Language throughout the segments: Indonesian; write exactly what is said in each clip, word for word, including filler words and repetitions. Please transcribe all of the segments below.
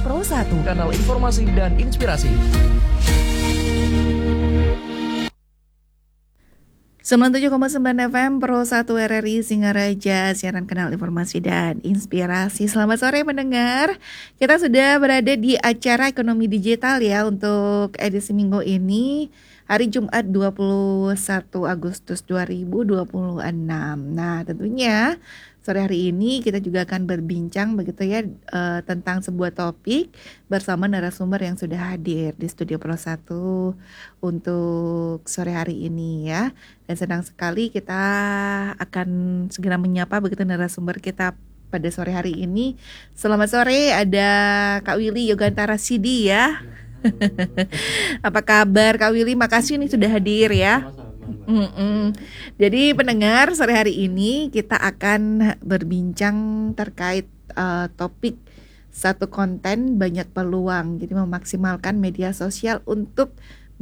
Pro satu, kanal informasi dan inspirasi. sembilan puluh tujuh koma sembilan F M Pro satu R R I Singaraja, siaran kanal informasi dan inspirasi. Selamat sore mendengar. Kita sudah berada di acara Ekonomi Digital ya untuk edisi minggu ini, hari Jumat dua puluh satu Agustus dua ribu dua puluh enam. Nah, tentunya sore hari ini kita juga akan berbincang begitu ya uh, tentang sebuah topik bersama narasumber yang sudah hadir di Studio Pro satu untuk sore hari ini ya. Dan senang sekali kita akan segera menyapa begitu narasumber kita pada sore hari ini. Selamat sore, ada Kak Willy Yogantara Sidi ya. Apa kabar Kak Willy? Makasih nih sudah hadir ya. Mm-mm. Jadi pendengar, sore hari ini kita akan berbincang terkait uh, topik satu konten banyak peluang. Jadi memaksimalkan media sosial untuk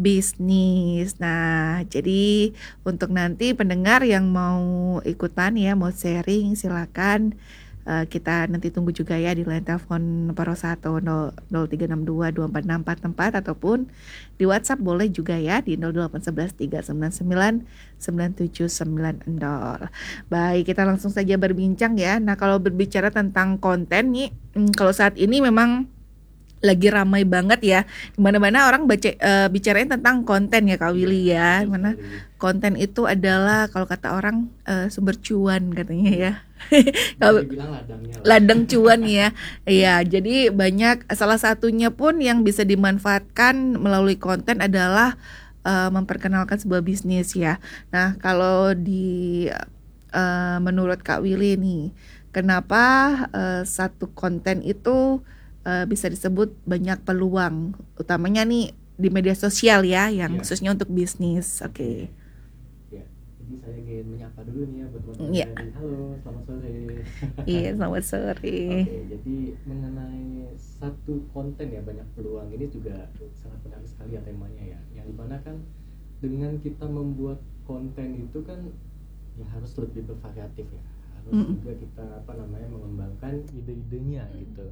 bisnis. Nah, jadi untuk nanti pendengar yang mau ikutan ya, mau sharing, silakan. Uh, kita nanti tunggu juga ya di line telepon Pro satu nol tiga enam dua dua empat enam empat empat ataupun di WhatsApp boleh juga ya di nol delapan satu satu tiga sembilan sembilan sembilan tujuh sembilan nol. Baik, kita langsung saja berbincang ya. Nah, kalau berbicara tentang konten nih, hmm, kalau saat ini memang lagi ramai banget ya. Di mana-mana orang baca uh, bicarain tentang konten ya Kak Willy ya. Mana konten itu adalah kalau kata orang uh, sumber cuan katanya ya. Kalau ladang cuan ya. Iya, jadi banyak, salah satunya pun yang bisa dimanfaatkan melalui konten adalah uh, memperkenalkan sebuah bisnis ya. Nah, kalau di uh, menurut Kak Willy nih, kenapa uh, satu konten itu Uh, bisa disebut banyak peluang, utamanya nih di media sosial ya, yang ya, khususnya untuk bisnis. Oke. Okay. Ya, jadi saya ingin menyapa dulu nih ya buat teman-teman. Ya. Halo, selamat sore. Iya, selamat sore. Oke, jadi mengenai satu konten ya banyak peluang ini juga sangat menarik sekali ya temanya ya. Yang dimana kan dengan kita membuat konten itu kan ya harus lebih bervariatif ya. Harus mm. juga kita apa namanya mengembangkan ide-idenya gitu.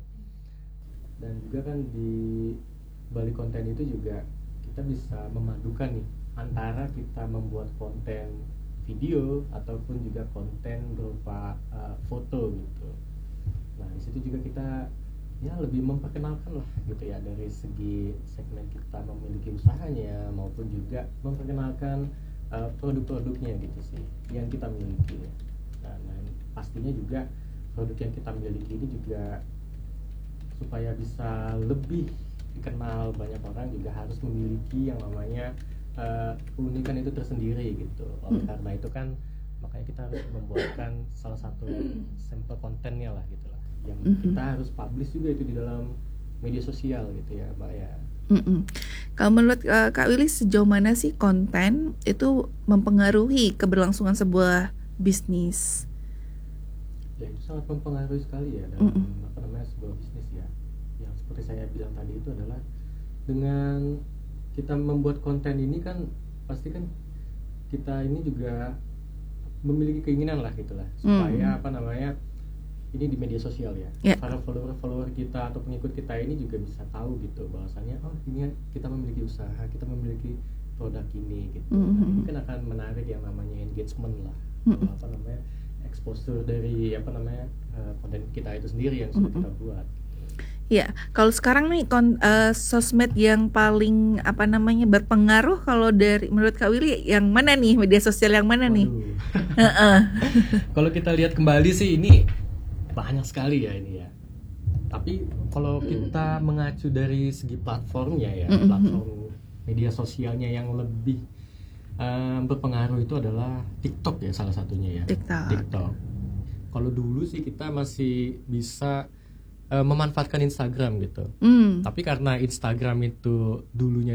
Dan juga kan di balik konten itu juga kita bisa memadukan nih antara kita membuat konten video ataupun juga konten berupa uh, foto gitu. Nah di situ juga kita ya lebih memperkenalkan lah gitu ya, dari segi segmen kita memiliki usahanya maupun juga memperkenalkan uh, produk-produknya gitu sih yang kita miliki. Nah, nah pastinya juga produk yang kita miliki ini juga supaya bisa lebih dikenal banyak orang juga harus memiliki yang namanya uh, keunikan itu tersendiri gitu. Oleh hmm. karena itu kan makanya kita harus membuatkan salah satu sampel kontennya lah gitu lah, yang hmm. kita harus publish juga itu di dalam media sosial gitu ya Mbak ya. Mm-mm. Kalau menurut uh, Kak Willy, sejauh mana sih konten itu mempengaruhi keberlangsungan sebuah bisnis? Ya itu sangat mempengaruhi sekali ya dalam Mm-mm. apa namanya sebuah bisnis ya. Yang seperti saya bilang tadi itu adalah dengan kita membuat konten ini kan pasti kan kita ini juga memiliki keinginan lah gitulah supaya mm. apa namanya ini di media sosial ya, yeah. para follower-follower kita atau pengikut kita ini juga bisa tahu gitu bahwasannya oh ini kita memiliki usaha, kita memiliki produk ini gitu. Mm-hmm. Nah, ini kan akan menarik yang namanya engagement lah, mm-hmm. apa namanya exposure dari apa namanya uh, konten kita itu sendiri yang sudah mm-hmm. kita buat. Ya, kalau sekarang nih kon, uh, sosmed yang paling apa namanya berpengaruh kalau dari menurut Kak Willy yang mana nih, media sosial yang mana nih? Kalau kita lihat kembali sih ini banyak sekali ya ini ya. Tapi kalau kita mengacu dari segi platformnya ya, mm-hmm. platform media sosialnya yang lebih uh, berpengaruh itu adalah TikTok ya salah satunya ya. TikTok. TikTok. Kalau dulu sih kita masih bisa uh, memanfaatkan Instagram gitu. Mm. Tapi karena Instagram itu dulunya